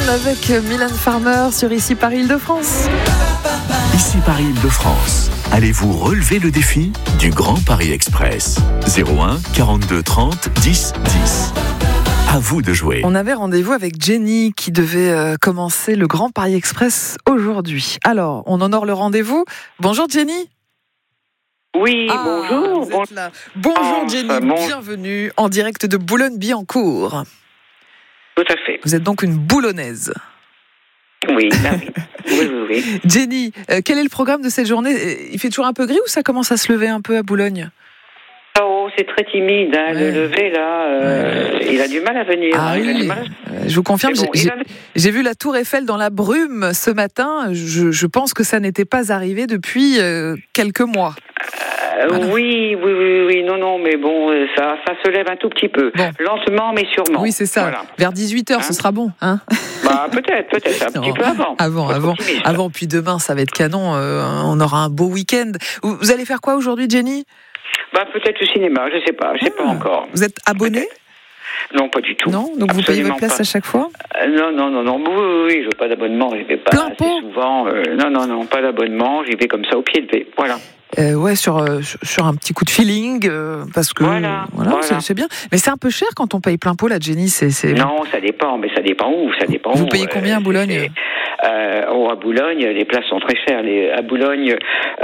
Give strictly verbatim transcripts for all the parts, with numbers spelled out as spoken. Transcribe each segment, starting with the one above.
avec Mylène Farmer sur Ici Paris Île-de-France. Ici Paris Île-de-France. Allez-vous relever le défi du Grand Paris Express? zéro un quarante-deux trente dix dix. À vous de jouer. On avait rendez-vous avec Jenny qui devait euh, commencer le Grand Paris Express aujourd'hui. Alors, on honore le rendez-vous. Bonjour Jenny. Oui, ah, bonjour. Vous êtes là. Bonjour oh, Jenny, bon... bienvenue en direct de Boulogne-Billancourt. Tout à fait. Vous êtes donc une boulonnaise. Oui, bah oui. oui, oui, oui. Jenny, euh, quel est le programme de cette journée? Il fait toujours un peu gris ou ça commence à se lever un peu à Boulogne? Oh, c'est très timide, hein, ouais. Le lever là, euh, ouais. Il a du mal à venir. Ah hein, oui. Il a du mal à... Je vous confirme, bon, j'ai, a... j'ai vu la Tour Eiffel dans la brume ce matin. Je, je pense que ça n'était pas arrivé depuis euh, quelques mois. Euh, voilà. Oui, oui, oui, oui, non, non, mais bon, ça, ça se lève un tout petit peu, bon. Lentement, mais sûrement. Oui, c'est ça. Voilà. Vers dix-huit heures, hein? Ce sera bon, hein? Bah peut-être, peut-être un non. petit peu avant. Avant, avant, avant. Puis demain, ça va être canon. Euh, on aura un beau week-end. Vous, vous allez faire quoi aujourd'hui, Jenny? Bah peut-être au cinéma, je sais pas, je sais ah. pas encore. Vous êtes abonné? Peut-être. Non, pas du tout. Non, donc Absolument vous payez votre place pas. à chaque fois? euh, Non, non, non, non. Oui, oui, oui, je veux pas d'abonnement, j'y vais pas Plein assez pot. souvent. Euh, non, non, non, pas d'abonnement, j'y vais comme ça au pied levé. Voilà. Euh, ouais, sur, euh, sur un petit coup de feeling, euh, parce que voilà, voilà, voilà. C'est, c'est bien. Mais c'est un peu cher quand on paye plein pot, là, Jenny. C'est, c'est... Non, ça dépend, mais ça dépend où, ça dépend Vous où. payez combien à Boulogne? Euh, oh, à Boulogne, les places sont très chères. Les, à Boulogne,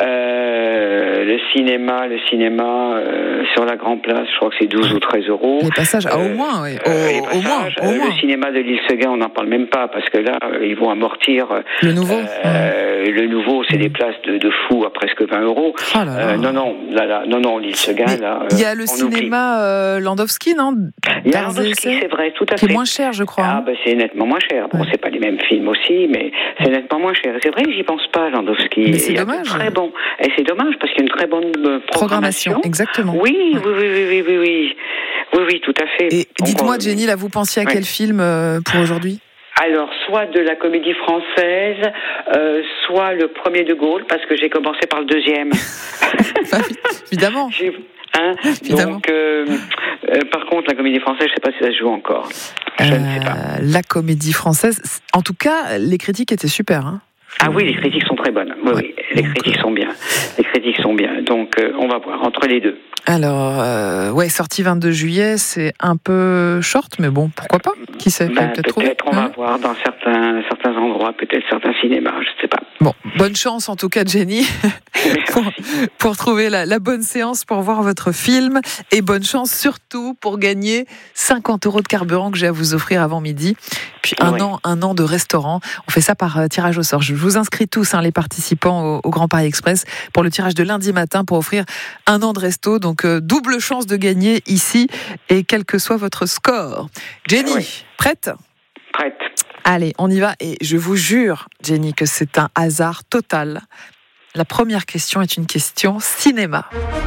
euh, le cinéma, le cinéma euh, sur la Grand Place, je crois que c'est douze ou treize euros. Les passages, ah, au moins, oui. Au, euh, les passages, au moins, au euh, moins. Le cinéma de l'île Seguin, on n'en parle même pas parce que là, euh, ils vont amortir. Le nouveau. Euh, mmh. Le nouveau, c'est mmh. des places de, de fou à presque vingt euros. Oh là là. Euh, non, non, là, là, non, non, l'île Seguin, là. Il y a le cinéma euh, Landowski, non? Il y a Landowski, c'est vrai, tout à qui fait. Est moins cher, je crois. Ah, hein. ben c'est nettement moins cher. Bon, ouais. C'est pas les mêmes films aussi, mais c'est nettement moins cher. C'est vrai que j'y pense pas, Landowski. Mais c'est dommage. Très bon. Et c'est dommage parce qu'il y a une très bonne euh, programmation. programmation. Exactement. Oui, oui, oui, oui, oui, oui, oui, oui, oui, tout à fait. Et Donc, dites-moi, on... Jenny, là, vous pensiez à ouais. quel film euh, pour aujourd'hui? Alors, soit de la comédie française, euh, soit le premier de Gaulle, parce que j'ai commencé par le deuxième. Bah, évidemment. J'ai... Hein Donc, euh, euh, par contre, la comédie française, je ne sais pas si ça se joue encore. Je euh, ne sais pas. La comédie française, en tout cas, les critiques étaient super. Hein. Ah oui, les critiques sont très bonnes. Oui, ouais. oui, les Donc, critiques euh... sont bien. Les critiques sont bien. Donc, euh, on va voir entre les deux. Alors, euh, ouais, sortie vingt-deux juillet, c'est un peu short, mais bon, pourquoi pas? Qui sait? Ben, peut-être, peut-être on hein? va voir dans certains certains endroits, peut-être certains cinémas, je ne sais pas. Bon, bonne chance en tout cas, Jenny, pour, pour trouver la, la bonne séance pour voir votre film, et bonne chance surtout pour gagner cinquante euros de carburant que j'ai à vous offrir avant midi. Puis un oui. an, un an de restaurant. On fait ça par euh, tirage au sort. Je vous inscris tous, hein, les participants au, au Grand Paris Express, pour le tirage de lundi matin pour offrir un an de resto. Donc euh, double chance de gagner ici, et quel que soit votre score. Jenny, oui. prête? Prête. Allez, on y va. Et je vous jure, Jenny, que c'est un hasard total. La première question est une question cinéma.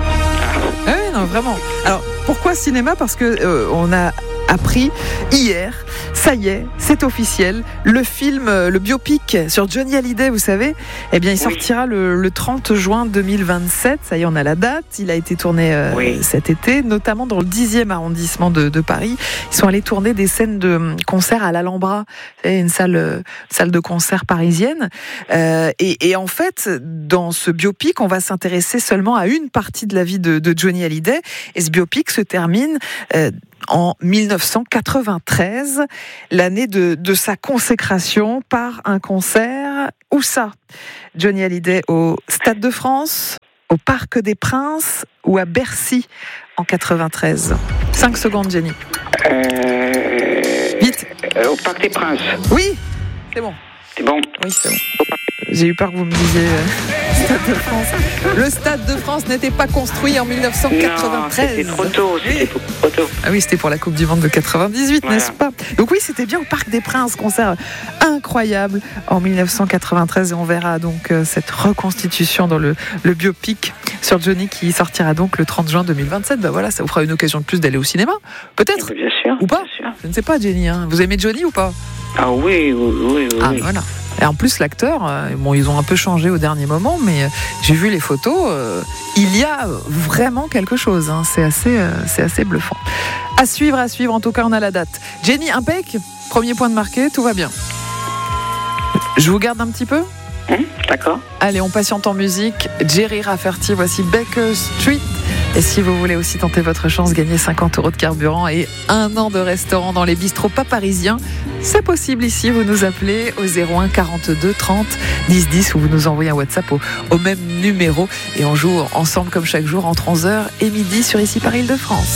Ah oui, non, vraiment. Alors, pourquoi cinéma? Parce que euh, on a appris hier, ça y est, c'est officiel, le film, le biopic sur Johnny Hallyday, vous savez, eh bien, il sortira oui. le, le trente juin deux mille vingt-sept, ça y est, on a la date, il a été tourné euh, oui. cet été, notamment dans le dixième arrondissement de, de Paris. Ils sont allés tourner des scènes de concert à l'Alhambra, une salle, euh, salle de concert parisienne, euh, et, et en fait, dans ce biopic, on va s'intéresser seulement à une partie de la vie de, de Johnny Hallyday, et ce biopic se termine euh, en dix-neuf cent quatre-vingt-treize, l'année de, de sa consécration par un concert. Où ça? Johnny Hallyday au Stade de France, au Parc des Princes ou à Bercy en quatre-vingt-treize. Cinq secondes, Jenny. Euh... Vite. Euh, au Parc des Princes. Oui, c'est bon. C'est bon. Oui, c'est bon. J'ai eu peur que vous me disiez euh, Stade de France. Le Stade de France n'était pas construit en dix-neuf cent quatre-vingt-treize. Non, c'était trop tôt, c'était oui. trop tôt. Ah oui, c'était pour la Coupe du Monde de quatre-vingt-dix-huit, voilà. N'est-ce pas? Donc oui, c'était bien au Parc des Princes, concert incroyable en dix-neuf cent quatre-vingt-treize, et on verra donc euh, cette reconstitution dans le, le biopic sur Johnny qui sortira donc le trente juin deux mille vingt-sept. Ben voilà, ça vous fera une occasion de plus d'aller au cinéma, peut-être? Bien sûr. Ou pas? Bien sûr. Je ne sais pas, Jenny. Hein. Vous aimez Johnny ou pas? Ah oui, oui, oui. oui. Ah voilà. Et en plus, l'acteur, euh, bon, ils ont un peu changé au dernier moment, mais euh, j'ai vu les photos, euh, il y a vraiment quelque chose. Hein, c'est assez, euh, c'est assez bluffant. À suivre, à suivre. En tout cas, on a la date. Jenny, impec. Premier point de marqué, tout va bien. Je vous garde un petit peu ? Hum, d'accord. Allez, on patiente en musique. Jerry Rafferty, voici Baker Street. Et si vous voulez aussi tenter votre chance, gagner cinquante euros de carburant et un an de restaurant dans les bistrots pas parisiens, c'est possible ici. Vous nous appelez au zéro un quarante-deux trente dix dix ou vous nous envoyez un WhatsApp au, au même numéro. Et on joue ensemble comme chaque jour entre onze heures et midi sur Ici par Île-de-France.